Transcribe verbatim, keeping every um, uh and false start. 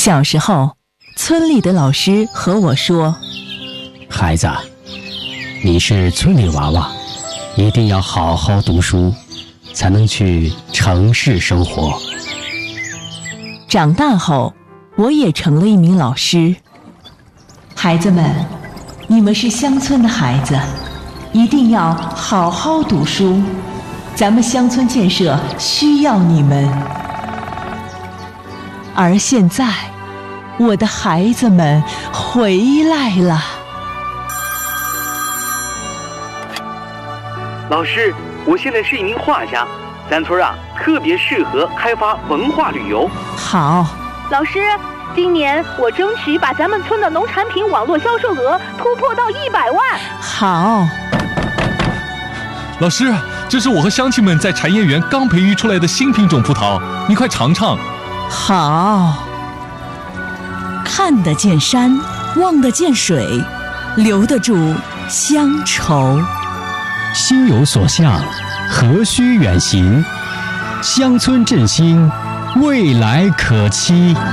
小时候，村里的老师和我说：“ 孩子，你是村里娃娃，一定要好好读书，才能去城市生活。” 长大后，我也成了一名老师。孩子们，你们是乡村的孩子，一定要好好读书，咱们乡村建设需要你们。而现在，我的孩子们回来了。 老师，我现在是一名画家，咱村啊特别适合开发文化旅游。 好， 老师，今年我争取把咱们村的农产品网络销售额突破到一百万。 好， 老师，这是我和乡亲们在产业园刚培育出来的新品种葡萄，你快尝尝。 好。 看得见山，望得见水，留得住乡愁。 心有所向，何须远行？乡村振兴，未来可期。